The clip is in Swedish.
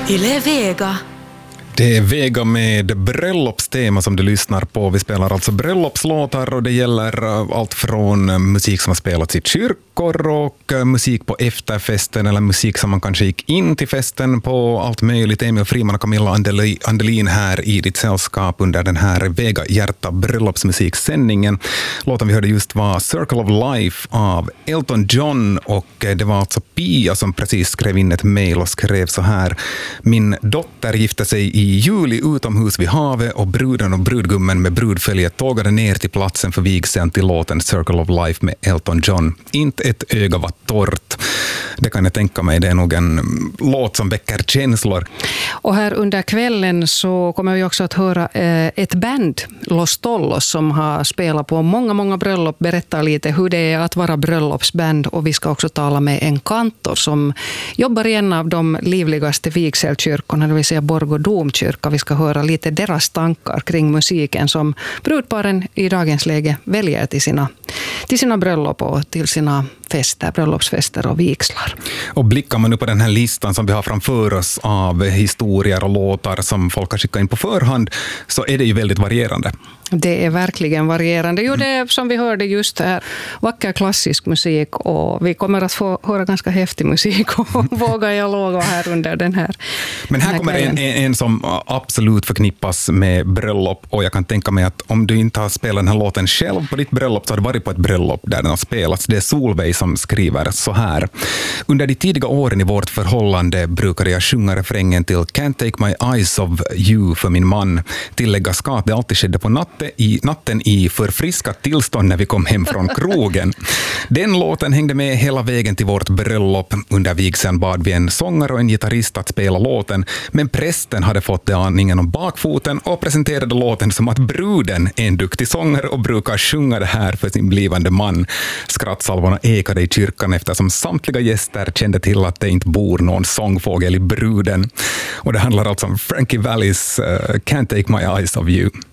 Yle Vega. Det är Vega med bröllopstema som du lyssnar på. Vi spelar alltså bröllopslåtar och det gäller allt från musik som har spelats i kyrkor och musik på efterfesten eller musik som man kanske gick in till festen på, allt möjligt. Emil Friman och Camilla Andelin här i ditt sällskap under den här Vega Hjärta bröllopsmusiksändningen. Låten vi hörde just var Circle of Life av Elton John och det var alltså Pia som precis skrev in ett mejl och skrev så här: min dotter gifte sig i juli utomhus vid havet och bruden och brudgummen med brudföljet tågade ner till platsen för vigseln till låten Circle of Life med Elton John. Inte ett öga var torrt. Det kan jag tänka mig, det är nog en låt som väcker känslor. Och här under kvällen så kommer vi också att höra ett band, Los Tollos, som har spelat på många bröllop, berättar lite hur det är att vara bröllopsband, och vi ska också tala med en kantor som jobbar i en av de livligaste vigselkyrkorna, det vill säga Borgå domkyrka. Vi ska höra lite deras tankar kring musiken som brudparen i dagens läge väljer till sina bröllop och till sina fester, bröllopsfester och vigslar. Och blickar man nu på den här listan som vi har framför oss av historier och låtar som folk har skickat in på förhand, så är det ju väldigt varierande. Det är verkligen varierande. Jo, det är som vi hörde just här, vacker klassisk musik, och vi kommer att få höra ganska häftig musik och vågar jag lova här under den här. Men här kommer en som absolut förknippas med bröllop, och jag kan tänka mig att om du inte har spelat den här låten själv på ditt bröllop så har du varit på ett bröllop där den har spelats. Det är Solveig som skriver så här: under de tidiga åren i vårt förhållande brukade jag sjunga refrängen till Can't take my eyes off you för min man. Tillägga ska att det alltid skedde på natten i förfriskat tillstånd när vi kom hem från krogen. Den låten hängde med hela vägen till vårt bröllop. Under vigseln bad vi en sångare och en gitarrist att spela låten, men prästen hade fått det aningen om bakfoten och presenterade låten som att bruden är en duktig sångare och brukar sjunga det här för sin blivande man. Skrattsalvorna ekade i kyrkan eftersom samtliga gäster kände till att det inte bor någon sångfågel i bruden. Och det handlar alltså om Frankie Vallis Can't take my eyes off you.